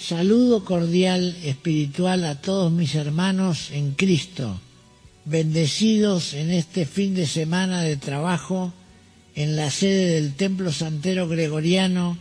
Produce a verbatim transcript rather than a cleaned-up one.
Saludo cordial espiritual a todos mis hermanos en Cristo, bendecidos en este fin de semana de trabajo en la sede del Templo Santero Gregoriano